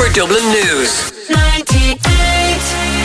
Dublin News. 98.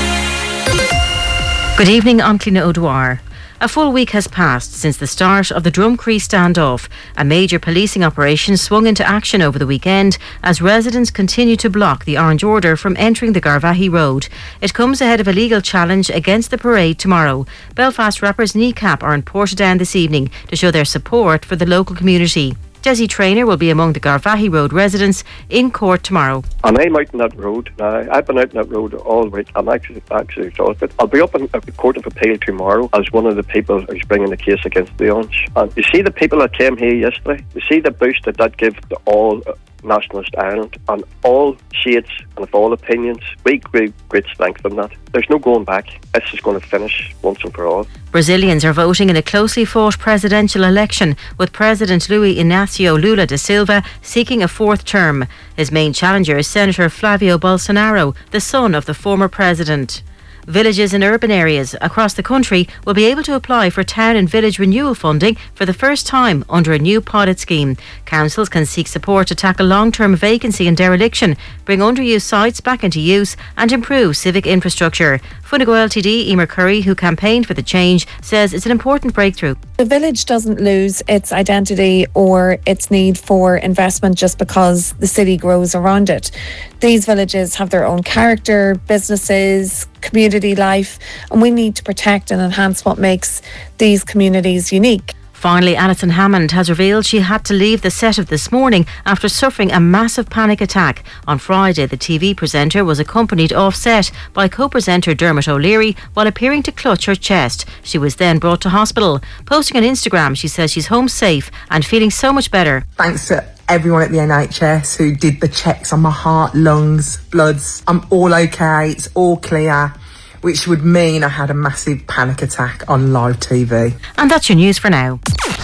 Good evening, I'm Cliona O'Dwyer. A full week has passed since the start of the Drumcree standoff. A major policing operation swung into action over the weekend as residents continue to block the Orange Order from entering the Garvaghey Road. It comes ahead of a legal challenge against the parade tomorrow. Belfast rappers Kneecap are in Portadown this evening to show their support for the local community. Desi Traynor will be among the Garvaghey Road residents in court tomorrow. And I'm out on that road. I've been out on that road all week. I'm actually exhausted. I'll be up in the Court of Appeal tomorrow as one of the people who's bringing the case against the Orange. And you see the people that came here yesterday? You see the boost that gave to all nationalist Ireland and all shades and of all opinions. We great strength from that. There's no going back. This is going to finish once and for all. Brazilians are voting in a closely fought presidential election, with President Luiz Inácio Lula da Silva seeking a fourth term. His main challenger is Senator Flávio Bolsonaro, the son of the former president. Villages in urban areas across the country will be able to apply for town and village renewal funding for the first time under a new pilot scheme. Councils can seek support to tackle long-term vacancy and dereliction, bring underused sites back into use and improve civic infrastructure. Funnigo LTD Emer Curry, who campaigned for the change, says it's an important breakthrough. The village doesn't lose its identity or its need for investment just because the city grows around it. These villages have their own character, businesses, community life, and we need to protect and enhance what makes these communities unique. Finally, Alison Hammond has revealed she had to leave the set of This Morning after suffering a massive panic attack. On Friday, the TV presenter was accompanied off-set by co-presenter Dermot O'Leary while appearing to clutch her chest. She was then brought to hospital. Posting on Instagram, she says she's home safe and feeling so much better. Thanks to everyone at the NHS who did the checks on my heart, lungs, bloods. I'm all okay, it's all clear, which would mean I had a massive panic attack on live TV. And that's your news for now.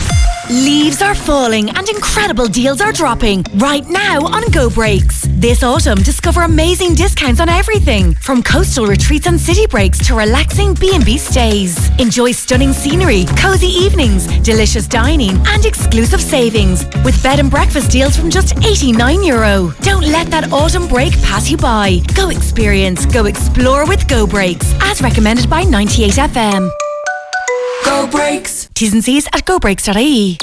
Leaves are falling and incredible deals are dropping right now on Go Breaks. This autumn, discover amazing discounts on everything from coastal retreats and city breaks to relaxing B&B stays. Enjoy stunning scenery, cozy evenings, delicious dining and exclusive savings with bed and breakfast deals from just €89. Don't let that autumn break pass you by. Go experience, go explore with Go Breaks, as recommended by 98FM. Go Breaks. T's and C's at gobreaks.ie.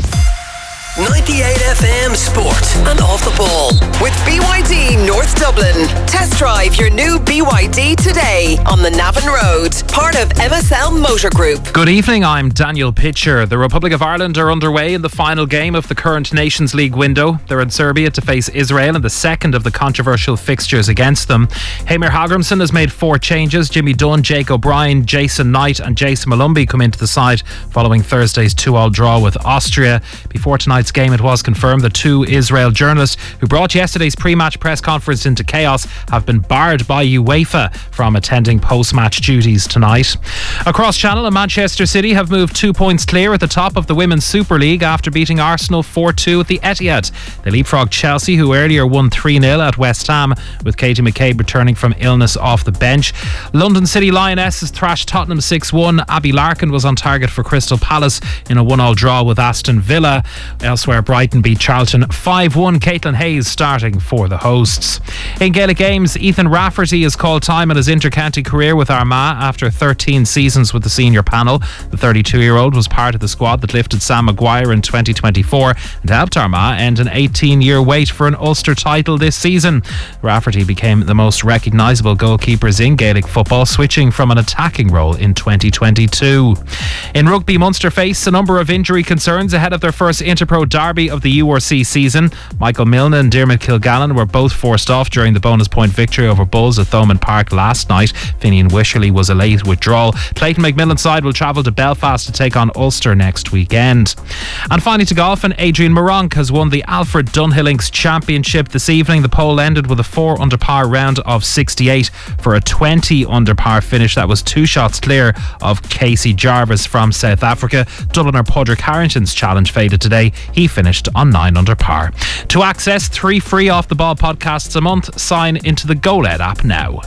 98FM Sport and Off the Ball with BYD North Dublin. Test drive your new BYD today on the Navan Road, part of MSL Motor Group. Good evening, I'm Daniel Pitcher. The Republic of Ireland are underway in the final game of the current Nations League window. They're in Serbia to face Israel in the second of the controversial fixtures against them. Heimir Hallgrímsson has made 4 changes. Jimmy Dunn, Jake O'Brien, Jason Knight and Jason Malumbi come into the side following Thursday's 2-2 draw with Austria. Before tonight's game, it was confirmed that 2 Israel journalists who brought yesterday's pre-match press conference into chaos have been barred by UEFA from attending post-match duties tonight. Across Channel, Manchester City have moved 2 points clear at the top of the Women's Super League after beating Arsenal 4-2 at the Etihad. They leapfrogged Chelsea, who earlier won 3-0 at West Ham, with Katie McCabe returning from illness off the bench. London City Lionesses thrashed Tottenham 6-1. Abby Larkin was on target for Crystal Palace in a 1-1 draw with Aston Villa. Elsewhere, Brighton beat Charlton 5-1. Caitlin Hayes starting for the hosts. In Gaelic games, Ethan Rafferty has called time in his inter-county career with Armagh after 13 seasons with the senior panel. The 32-year-old was part of the squad that lifted Sam Maguire in 2024 and helped Armagh end an 18-year wait for an Ulster title this season. Rafferty became the most recognisable goalkeepers in Gaelic football, switching from an attacking role in 2022. In rugby, Munster face a number of injury concerns ahead of their first Interpro derby of the URC season. Michael Milne and Diarmuid Kilgallen were both forced off during the bonus point victory over Bulls at Thomond Park last night. Finian Wisherley was a late withdrawal. Clayton McMillan's side will travel to Belfast to take on Ulster next weekend. And finally to golf, and Adrian Moronk has won the Alfred Dunhill Links Championship this evening. The pole ended with a 4 under par round of 68 for a 20 under par finish. That was 2 shots clear of Casey Jarvis from South Africa. Dubliner Padraig Harrington's challenge faded today. He finished on 9 under par. To access 3 free Off the Ball podcasts a month, sign into the GoLed app now.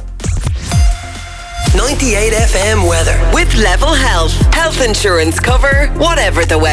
98FM weather with Level Health. Health insurance cover, whatever the weather.